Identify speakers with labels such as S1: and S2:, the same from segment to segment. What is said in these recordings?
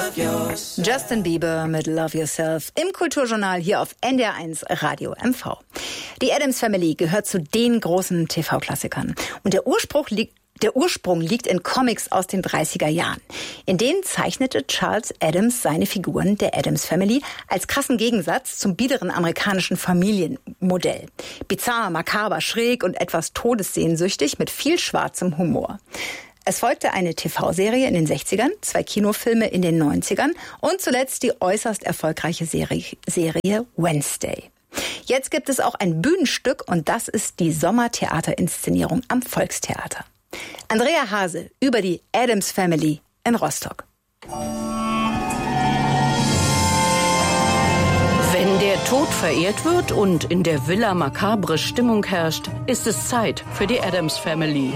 S1: Justin Bieber mit Love Yourself im Kulturjournal hier auf NDR1 Radio MV. Die Addams Family gehört zu den großen TV-Klassikern. Und der Ursprung liegt in Comics aus den 30er Jahren. In denen zeichnete Charles Addams seine Figuren der Addams Family als krassen Gegensatz zum biederen amerikanischen Familienmodell. Bizarr, makaber, schräg und etwas todessehnsüchtig mit viel schwarzem Humor. Es folgte eine TV-Serie in den 60ern, 2 Kinofilme in den 90ern und zuletzt die äußerst erfolgreiche Serie Wednesday. Jetzt gibt es auch ein Bühnenstück und das ist die Sommertheaterinszenierung am Volkstheater. Andrea Hase über die Addams Family in Rostock.
S2: Wenn der Tod verehrt wird und in der Villa makabre Stimmung herrscht, ist es Zeit für die Addams Family.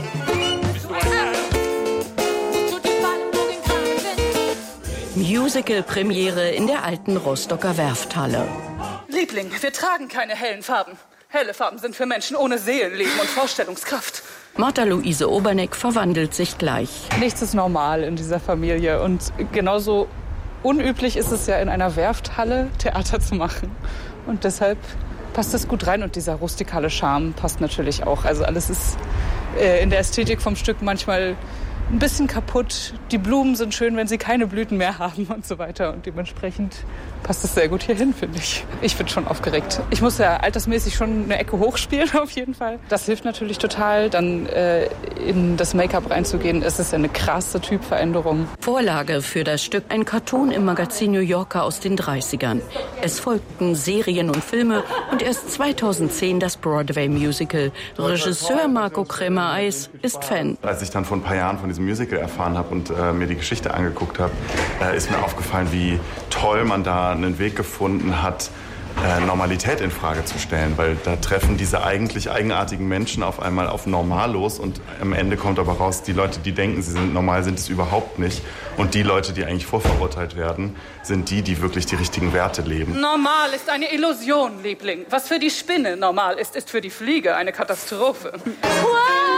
S2: Musical-Premiere in der alten Rostocker Werfthalle.
S3: Liebling, wir tragen keine hellen Farben. Helle Farben sind für Menschen ohne Seelenleben und Vorstellungskraft.
S2: Martha-Luise Oberneck verwandelt sich gleich.
S3: Nichts ist normal in dieser Familie und genauso unüblich ist es ja in einer Werfthalle Theater zu machen. Und deshalb passt das gut rein und dieser rustikale Charme passt natürlich auch. Also alles ist in der Ästhetik vom Stück manchmal ein bisschen kaputt. Die Blumen sind schön, wenn sie keine Blüten mehr haben und so weiter. Und dementsprechend passt es sehr gut hierhin, finde ich. Ich bin schon aufgeregt. Ich muss ja altersmäßig schon eine Ecke hochspielen, auf jeden Fall. Das hilft natürlich total, dann in das Make-up reinzugehen. Es ist ja eine krasse Typveränderung.
S2: Vorlage für das Stück ein Cartoon im Magazin New Yorker aus den 30ern. Es folgten Serien und Filme und erst 2010 das Broadway-Musical. Regisseur Marco Kremer-Eis ist Fan.
S4: Als ich dann vor ein paar Jahren von diesem Musical erfahren habe und mir die Geschichte angeguckt habe, ist mir aufgefallen, wie toll man da einen Weg gefunden hat, Normalität in Frage zu stellen, weil da treffen diese eigentlich eigenartigen Menschen auf einmal auf Normalos und am Ende kommt aber raus, die Leute, die denken, sie sind normal, sind es überhaupt nicht und die Leute, die eigentlich vorverurteilt werden, sind die, die wirklich die richtigen Werte leben.
S3: Normal ist eine Illusion, Liebling. Was für die Spinne normal ist, ist für die Fliege eine Katastrophe.